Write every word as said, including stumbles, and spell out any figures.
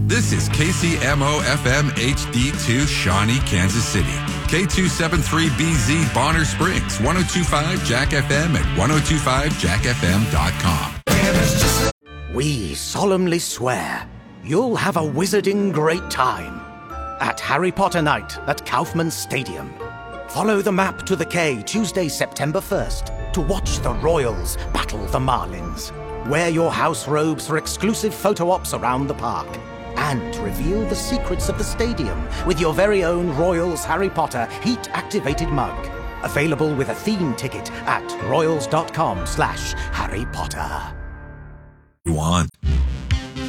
This is K C M O F M H D two, Shawnee, Kansas City. K two seventy-three B Z, Bonner Springs, ten twenty-five Jack F M at ten twenty-five jack f m dot com. We solemnly swear you'll have a wizarding great time at Harry Potter Night at Kaufman Stadium. Follow the map to the K Tuesday, September first to watch the Royals battle the Marlins. Wear your house robes for exclusive photo ops around the park. And reveal the secrets of the stadium with your very own Royals Harry Potter heat-activated mug. Available with a theme ticket at royals dot com slash Harry Potter. You want.